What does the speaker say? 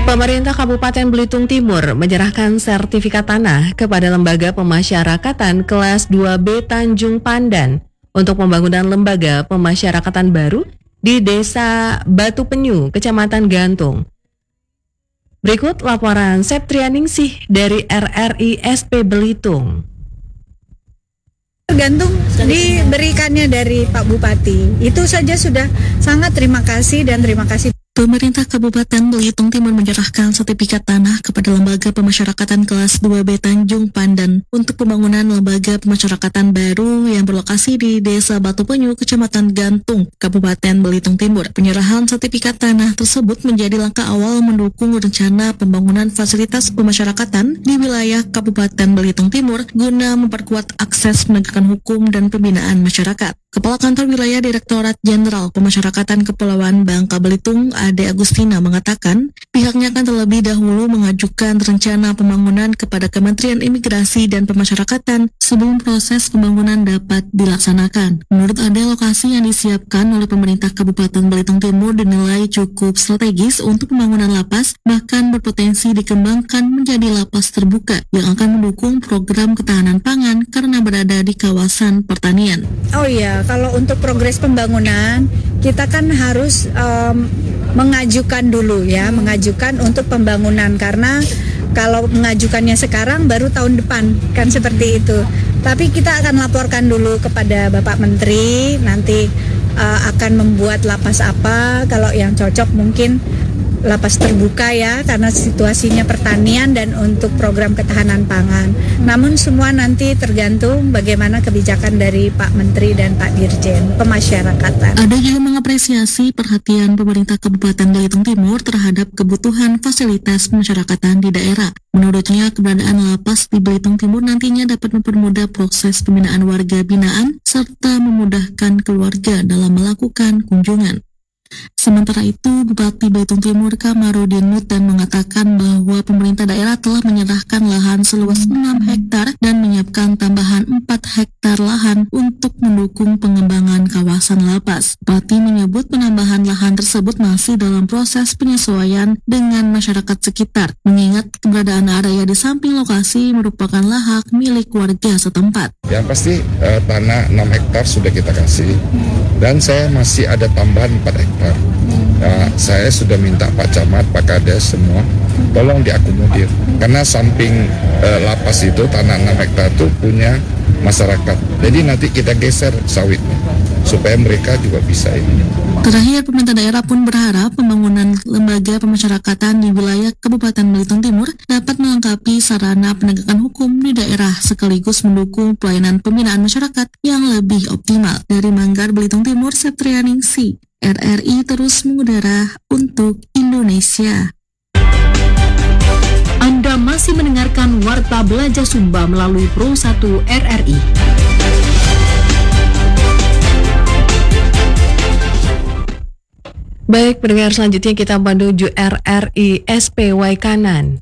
Pemerintah Kabupaten Belitung Timur menyerahkan sertifikat tanah kepada Lembaga Pemasyarakatan kelas 2B Tanjung Pandan untuk pembangunan lembaga pemasyarakatan baru di Desa Batu Penyu, Kecamatan Gantung. Berikut laporan Septrianingsih dari RRI SP Belitung. Tergantung diberikannya dari Pak Bupati. Itu saja sudah sangat terima kasih dan terima kasih. Pemerintah Kabupaten Belitung Timur menyerahkan sertifikat tanah kepada Lembaga Pemasyarakatan kelas 2B Tanjung Pandan untuk pembangunan lembaga pemasyarakatan baru yang berlokasi di Desa Batu Penyu, Kecamatan Gantung, Kabupaten Belitung Timur. Penyerahan sertifikat tanah tersebut menjadi langkah awal mendukung rencana pembangunan fasilitas pemasyarakatan di wilayah Kabupaten Belitung Timur guna memperkuat akses penegakan hukum dan pembinaan masyarakat. Kepala Kantor Wilayah Direktorat Jenderal Pemasyarakatan Kepulauan Bangka Belitung, Ade Agustina, mengatakan pihaknya akan terlebih dahulu mengajukan rencana pembangunan kepada Kementerian Imigrasi dan Pemasyarakatan sebelum proses pembangunan dapat dilaksanakan. Menurut Ade, lokasi yang disiapkan oleh pemerintah Kabupaten Belitung Timur dinilai cukup strategis untuk pembangunan lapas, bahkan berpotensi dikembangkan menjadi lapas terbuka yang akan mendukung program ketahanan pangan karena berada di kawasan pertanian. Oh iya, kalau untuk progres pembangunan kita kan harus mengajukan dulu ya, mengajukan untuk pembangunan, karena kalau mengajukannya sekarang baru tahun depan kan seperti itu. Tapi kita akan laporkan dulu kepada Bapak Menteri, nanti akan membuat lapas apa, kalau yang cocok mungkin lapas terbuka ya, karena situasinya pertanian dan untuk program ketahanan pangan. Namun semua nanti tergantung bagaimana kebijakan dari Pak Menteri dan Pak Dirjen Pemasyarakatan. Ada juga mengapresiasi perhatian pemerintah Kabupaten Belitung Timur terhadap kebutuhan fasilitas pemasyarakatan di daerah. Menurutnya, keberadaan lapas di Belitung Timur nantinya dapat mempermudah proses pembinaan warga binaan serta memudahkan keluarga dalam melakukan kunjungan. Sementara itu, Bupati Belitung Timur Kamarudin Mutan mengatakan bahwa pemerintah daerah telah menyerahkan lahan seluas 6 hektar dan menyiapkan tambahan 4 hektar lahan untuk mendukung pengembangan kawasan lapas. Bupati menyebut penambahan lahan tersebut masih dalam proses penyesuaian dengan masyarakat sekitar, mengingat keberadaan area di samping lokasi merupakan hak milik warga setempat. Yang pasti tanah 6 hektar sudah kita kasih, dan saya masih ada tambahan 4 hektar. Saya sudah minta Pak Camat, Pak Kades semua tolong diakomodir, karena samping lapas itu tanah 6 hektar itu punya masyarakat, jadi nanti kita geser sawitnya supaya mereka juga bisa ini. Terakhir, pemerintah daerah pun berharap pembangunan lembaga pemasyarakatan di wilayah Kabupaten Belitung Timur dapat melengkapi sarana penegakan hukum di daerah sekaligus mendukung pelayanan pembinaan masyarakat yang lebih optimal. Dari Manggar, Belitung Timur, Septrianingsih, RRI terus mengudara untuk Indonesia. Anda masih mendengarkan Warta Belajar Sumba melalui Pro 1 RRI. Baik, pendengar, selanjutnya kita menuju RRI SP Waikanan.